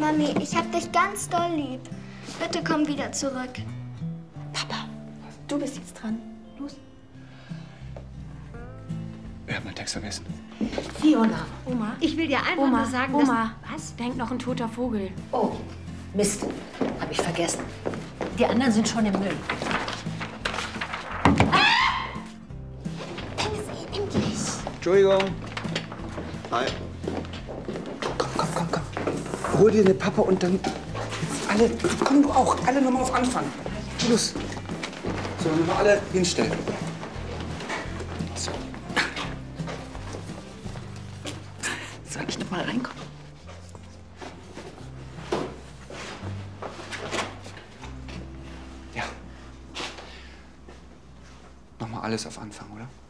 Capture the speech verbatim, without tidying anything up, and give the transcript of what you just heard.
Mami, ich hab dich ganz doll lieb. Bitte komm wieder zurück. Papa, du bist jetzt dran. Los. Ich hab meinen Text vergessen. Fiona. Oma, ich will dir einfach Oma, nur sagen, Oma. dass... Was? Da hängt noch ein toter Vogel. Oh, Mist. Hab ich vergessen. Die anderen sind schon im Müll. Entschuldigung. Hi. Komm, komm, komm, komm. Hol dir eine Pappe und dann alle, komm du auch, alle nochmal auf Anfang. Los. So, nochmal alle hinstellen. So. Soll ich noch mal reinkommen? Ja. Nochmal alles auf Anfang, oder?